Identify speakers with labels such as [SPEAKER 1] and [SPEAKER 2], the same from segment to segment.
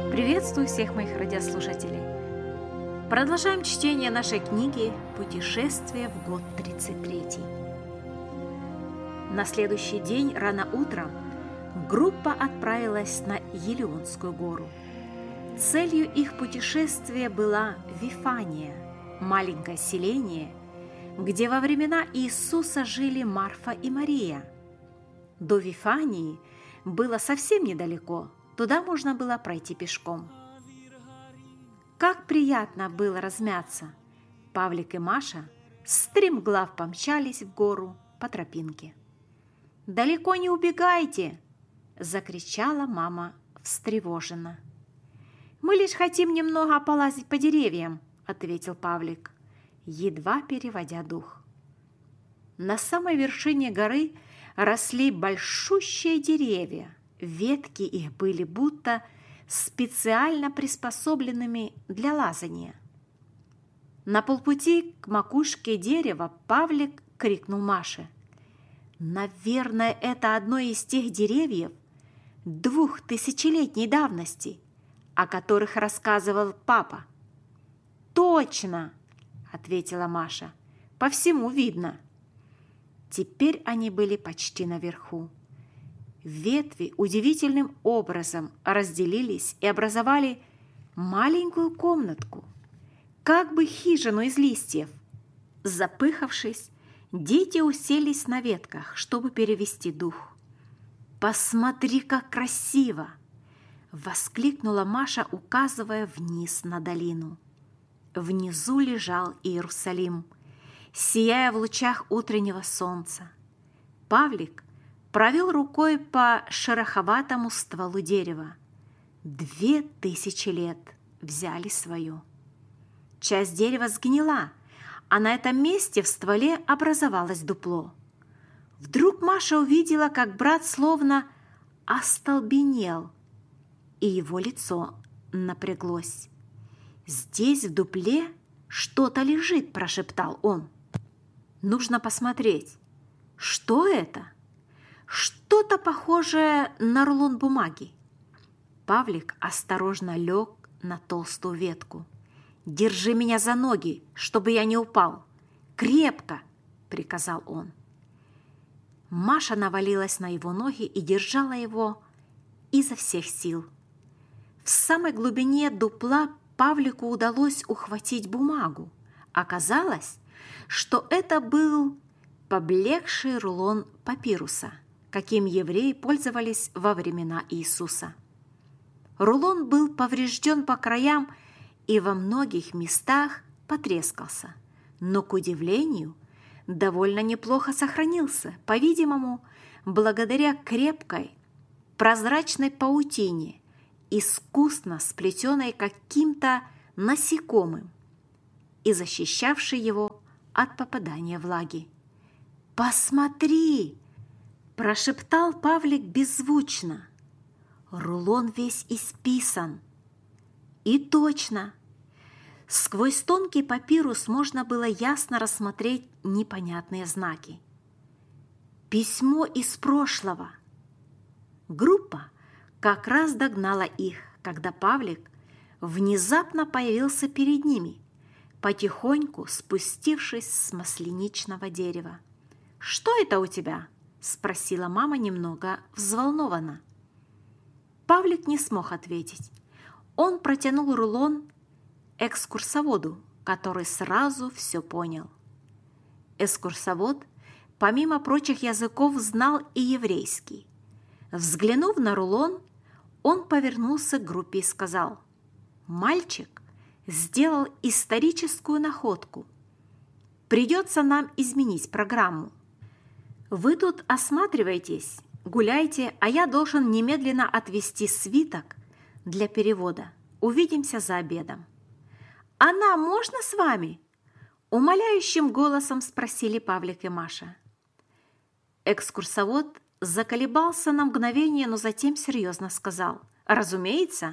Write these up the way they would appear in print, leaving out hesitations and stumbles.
[SPEAKER 1] Приветствую всех моих радиослушателей. Продолжаем чтение нашей книги «Путешествие в год 33». На следующий день рано утром группа отправилась на Елеонскую гору. Целью их путешествия была Вифания, маленькое селение, где во времена Иисуса жили Марфа и Мария. До Вифании было совсем недалеко, туда можно было пройти пешком. Как приятно было размяться! Павлик и Маша стремглав помчались в гору по тропинке. «Далеко не убегайте!» – закричала мама встревоженно. «Мы лишь хотим немного полазить по деревьям», – ответил Павлик, едва переводя дух. На самой вершине горы росли большущие деревья. Ветки их были будто специально приспособленными для лазания. На полпути к макушке дерева Павлик крикнул Маше: «Наверное, это одно из тех деревьев 2000-летней давности, о которых рассказывал папа». «Точно!» – ответила Маша. «По всему видно». Теперь они были почти наверху. Ветви удивительным образом разделились и образовали маленькую комнатку, как бы хижину из листьев. Запыхавшись, дети уселись на ветках, чтобы перевести дух. «Посмотри, как красиво!» – воскликнула Маша, указывая вниз на долину. Внизу лежал Иерусалим, сияя в лучах утреннего солнца. Павлик провел рукой по шероховатому стволу дерева. 2000 лет взяли свое. Часть дерева сгнила, а на этом месте в стволе образовалось дупло. Вдруг Маша увидела, как брат словно остолбенел, и его лицо напряглось. «Здесь, в дупле, что-то лежит», – прошептал он. «Нужно посмотреть. Что это?» «Что-то похожее на рулон бумаги». Павлик осторожно лег на толстую ветку. «Держи меня за ноги, чтобы я не упал. Крепко!» – приказал он. Маша навалилась на его ноги и держала его изо всех сил. В самой глубине дупла Павлику удалось ухватить бумагу. Оказалось, что это был поблекший рулон папируса, каким евреи пользовались во времена Иисуса. Рулон был поврежден по краям и во многих местах потрескался, но, к удивлению, довольно неплохо сохранился, по-видимому, благодаря крепкой прозрачной паутине, искусно сплетенной каким-то насекомым и защищавшей его от попадания влаги. «Посмотри!» – прошептал Павлик беззвучно. «Рулон весь исписан». И точно! Сквозь тонкий папирус можно было ясно рассмотреть непонятные знаки. Письмо из прошлого. Группа как раз догнала их, когда Павлик внезапно появился перед ними, потихоньку спустившись с масляничного дерева. «Что это у тебя?» – спросила мама немного взволнованно. Павлик не смог ответить. Он протянул рулон экскурсоводу, который сразу все понял. Экскурсовод, помимо прочих языков, знал и еврейский. Взглянув на рулон, он повернулся к группе и сказал: «Мальчик сделал историческую находку. Придется нам изменить программу. Вы тут осматривайтесь, гуляйте, а я должен немедленно отвезти свиток для перевода. Увидимся за обедом». «А нам можно с вами?» – умоляющим голосом спросили Павлик и Маша. Экскурсовод заколебался на мгновение, но затем серьезно сказал: «Разумеется».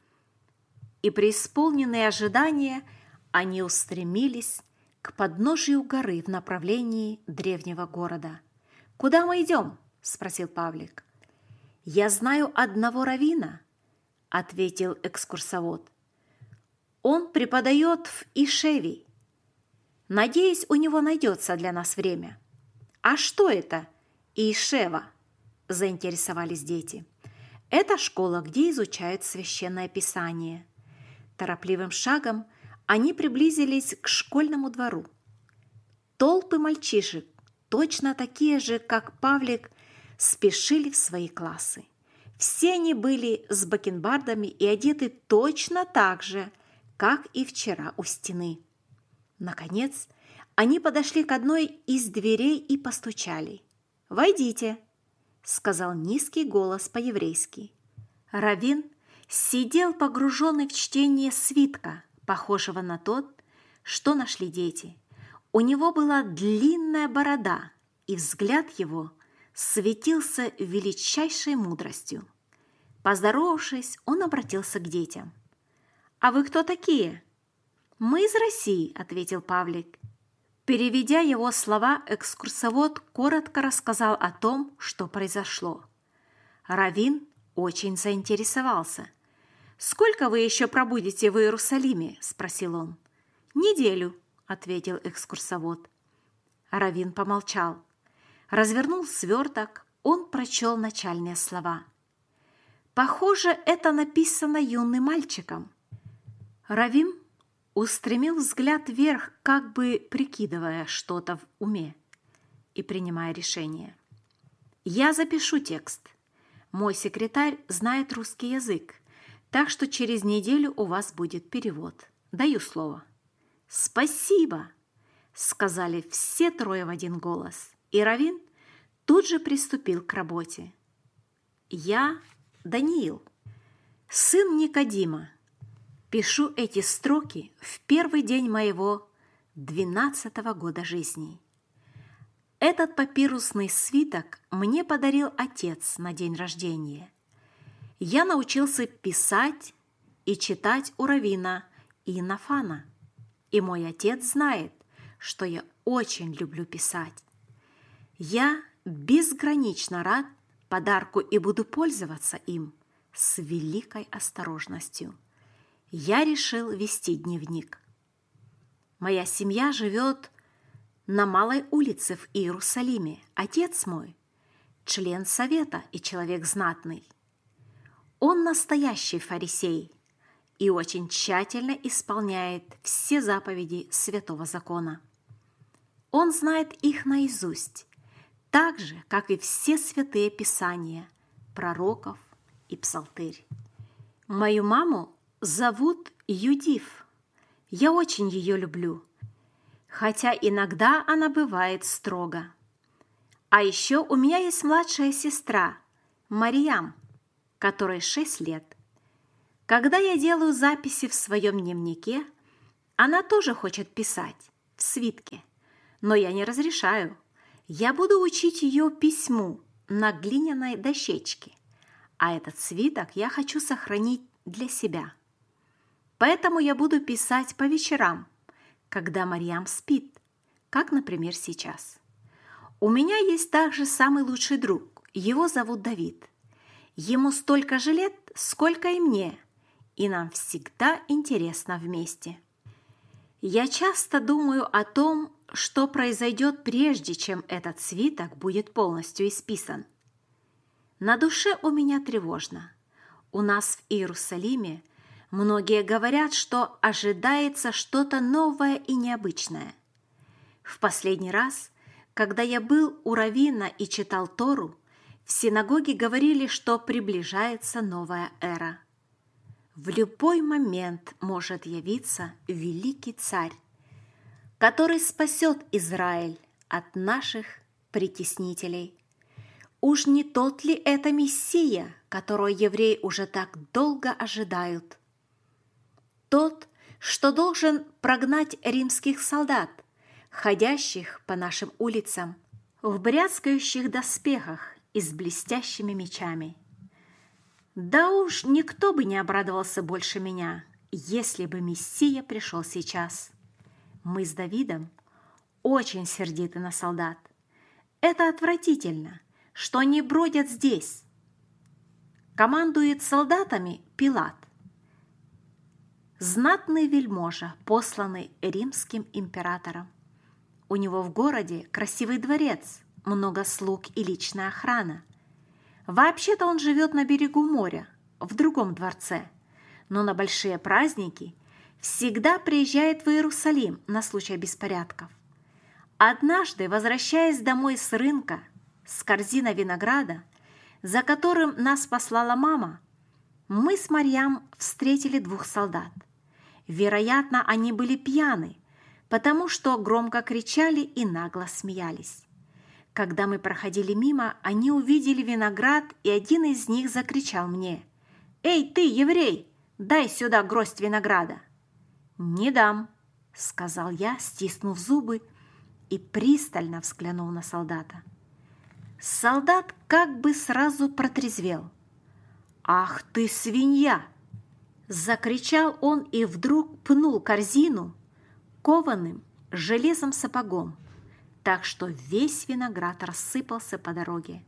[SPEAKER 1] И преисполненные ожидания они устремились к подножию горы в направлении древнего города. «Куда мы идем?» – спросил Павлик. «Я знаю одного раввина, ответил экскурсовод. Он преподает в Ишеве. Надеюсь, у него найдется для нас время. А что это Ишева? Заинтересовались дети. Это школа, где изучают священное писание. Торопливым шагом они приблизились к школьному двору. Толпы мальчишек, точно такие же, как Павлик, спешили в свои классы. Все они были с бакенбардами и одеты точно так же, как и вчера у стены. Наконец, они подошли к одной из дверей и постучали. «Войдите», — сказал низкий голос по-еврейски. Раввин сидел погруженный в чтение свитка, похожего на тот, что нашли дети. У него была длинная борода, и взгляд его светился величайшей мудростью. Поздоровавшись, он обратился к детям. «А вы кто такие?» «Мы из России», — ответил Павлик. Переведя его слова, экскурсовод коротко рассказал о том, что произошло. Раввин очень заинтересовался. «Сколько вы еще пробудете в Иерусалиме?» – спросил он. «Неделю», – ответил экскурсовод. Раввин помолчал. Развернул сверток, он прочел начальные слова. «Похоже, это написано юным мальчиком». Раввин устремил взгляд вверх, как бы прикидывая что-то в уме и принимая решение. «Я запишу текст. Мой секретарь знает русский язык, так что через неделю у вас будет перевод. Даю слово». «Спасибо!» – сказали все трое в один голос, и Раввин тут же приступил к работе. «Я Даниил, сын Никодима. Пишу эти строки в первый день моего 12-го года жизни. Этот папирусный свиток мне подарил отец на день рождения. Я научился писать и читать у раввина и Нафана, и мой отец знает, что я очень люблю писать. Я безгранично рад подарку и буду пользоваться им с великой осторожностью. Я решил вести дневник. Моя семья живет на Малой улице в Иерусалиме. Отец мой – член совета и человек знатный. Он настоящий фарисей и очень тщательно исполняет все заповеди Святого Закона. Он знает их наизусть, так же, как и все святые писания, пророков и псалтырь. Мою маму зовут Юдиф. Я очень ее люблю, хотя иногда она бывает строга. А еще у меня есть младшая сестра, Марьям, которой 6 лет. Когда я делаю записи в своем дневнике, она тоже хочет писать в свитке, но я не разрешаю. Я буду учить ее письму на глиняной дощечке, а этот свиток я хочу сохранить для себя. Поэтому я буду писать по вечерам, когда Марьям спит, как, например, сейчас. У меня есть также самый лучший друг, его зовут Давид. Ему столько же лет, сколько и мне, и нам всегда интересно вместе. Я часто думаю о том, что произойдет прежде, чем этот свиток будет полностью исписан. На душе у меня тревожно. У нас в Иерусалиме многие говорят, что ожидается что-то новое и необычное. В последний раз, когда я был у раввина и читал Тору, в синагоге говорили, что приближается новая эра. В любой момент может явиться великий царь, который спасет Израиль от наших притеснителей. Уж не тот ли это Мессия, которого евреи уже так долго ожидают? Тот, что должен прогнать римских солдат, ходящих по нашим улицам, в бряцкающих доспехах и с блестящими мечами. Да уж никто бы не обрадовался больше меня, если бы Мессия пришел сейчас. Мы с Давидом очень сердиты на солдат. Это отвратительно, что они бродят здесь. Командует солдатами Пилат, знатный вельможа, посланный римским императором. У него в городе красивый дворец, много слуг и личная охрана. Вообще-то он живет на берегу моря, в другом дворце, но на большие праздники всегда приезжает в Иерусалим на случай беспорядков. Однажды, возвращаясь домой с рынка с корзиной винограда, за которым нас послала мама, мы с Марьям встретили 2 солдат. Вероятно, они были пьяны, потому что громко кричали и нагло смеялись. Когда мы проходили мимо, они увидели виноград, и один из них закричал мне: «Эй, ты, еврей, дай сюда гроздь винограда!» «Не дам», — сказал я, стиснув зубы, и пристально взглянул на солдата. Солдат как бы сразу протрезвел. «Ах ты, свинья!» — закричал он и вдруг пнул корзину кованым железом сапогом, так что весь виноград рассыпался по дороге.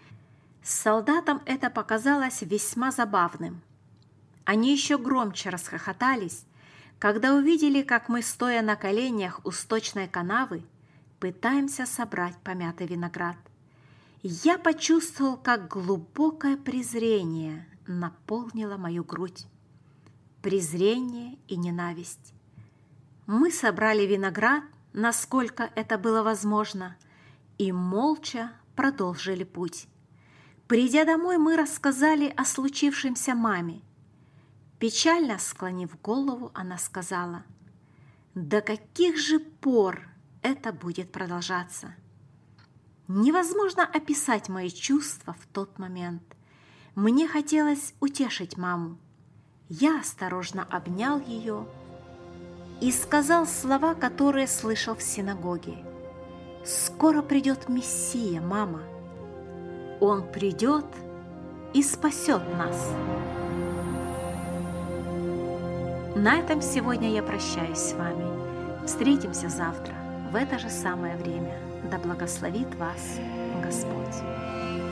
[SPEAKER 1] Солдатам это показалось весьма забавным. Они еще громче расхохотались, когда увидели, как мы, стоя на коленях у сточной канавы, пытаемся собрать помятый виноград. Я почувствовал, как глубокое презрение наполнило мою грудь. Презрение и ненависть. Мы собрали виноград, насколько это было возможно, и молча продолжили путь. Придя домой, мы рассказали о случившемся маме. Печально склонив голову, она сказала: «До каких же пор это будет продолжаться?» Невозможно описать мои чувства в тот момент. Мне хотелось утешить маму. Я осторожно обнял ее и сказал слова, которые слышал в синагоге. «Скоро придет Мессия, мама. Он придет и спасет нас». На этом сегодня я прощаюсь с вами. Встретимся завтра в это же самое время. Да благословит вас Господь.